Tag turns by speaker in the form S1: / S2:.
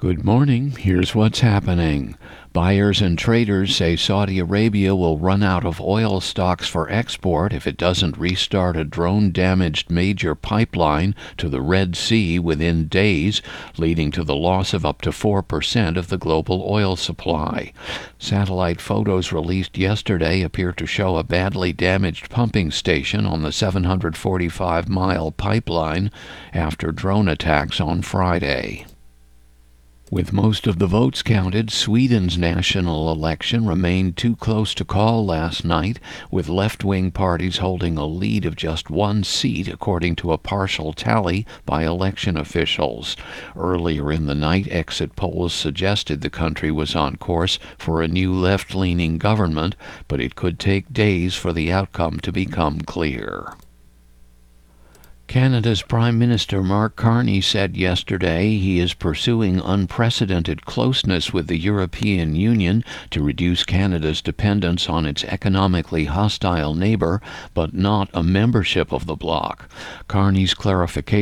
S1: Good morning. Here's what's happening. Buyers and traders say Saudi Arabia will run out of oil stocks for export if it doesn't restart a drone-damaged major pipeline to the Red Sea within days, leading to the loss of up to 4% of the global oil supply. Satellite photos released yesterday appear to show a badly damaged pumping station on the 745-mile pipeline after drone attacks on Friday. With most of the votes counted, Sweden's national election remained too close to call last night, with left-wing parties holding a lead of just one seat according to a partial tally by election officials. Earlier in the night, exit polls suggested the country was on course for a new left-leaning government, but it could take days for the outcome to become clear. Canada's Prime Minister Mark Carney said yesterday he is pursuing unprecedented closeness with the European Union to reduce Canada's dependence on its economically hostile neighbour, but not a membership of the bloc. Carney's clarification